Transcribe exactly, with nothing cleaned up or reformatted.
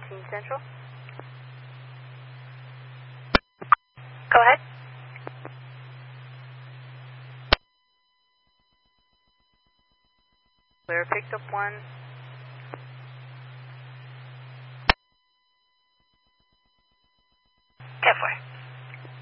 seventeen Central. Go ahead. Clear, picked up one. ten four.